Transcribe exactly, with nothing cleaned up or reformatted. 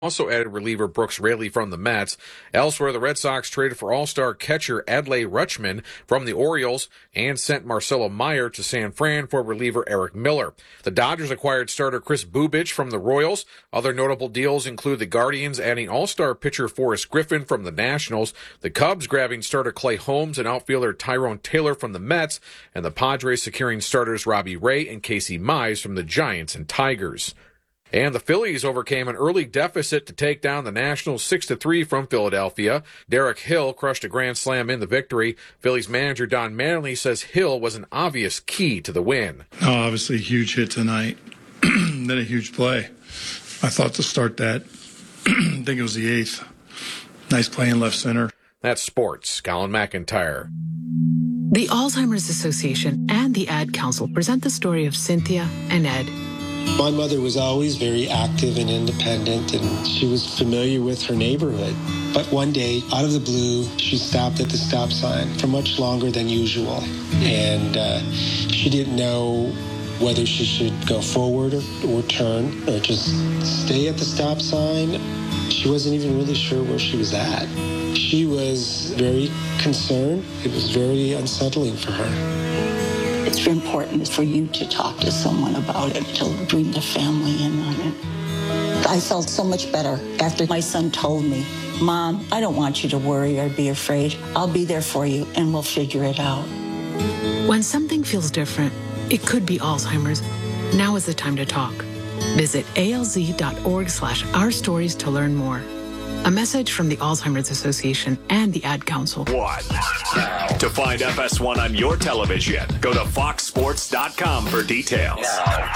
also added reliever Brooks Raley from the Mets. Elsewhere, the Red Sox traded for all-star catcher Adley Rutschman from the Orioles and sent Marcelo Meyer to San Fran for reliever Eric Miller. The Dodgers acquired starter Chris Bubich from the Royals. Other notable deals include the Guardians adding all-star pitcher Forrest Griffin from the Nationals, the Cubs grabbing starter Clay Holmes and outfielder Tyrone Taylor from the Mets, and the Padres securing starters Robbie Ray and Casey Mize from the Giants and Tigers. And the Phillies overcame an early deficit to take down the Nationals six to three from Philadelphia. Derek Hill crushed a grand slam in the victory. Phillies manager Don Mattingly says Hill was an obvious key to the win. Oh, obviously a huge hit tonight, then a huge play. I thought to start that, I think it was the eighth. Nice play in left center. That's sports. Colin McIntyre. The Alzheimer's Association and the Ad Council present the story of Cynthia and Ed. My mother was always very active and independent, and she was familiar with her neighborhood. But one day, out of the blue, she stopped at the stop sign for much longer than usual. And uh, she didn't know whether she should go forward or, or turn or just stay at the stop sign. She wasn't even really sure where she was at. She was very concerned. It was very unsettling for her. It's very important for you to talk to someone about it, to bring the family in on it. I felt so much better after my son told me, Mom, I don't want you to worry or be afraid. I'll be there for you and we'll figure it out. When something feels different, it could be Alzheimer's. Now is the time to talk. Visit alz.org slash our stories to learn more. A message from the Alzheimer's Association and the Ad Council. One. To find F S one on your television, go to fox sports dot com for details.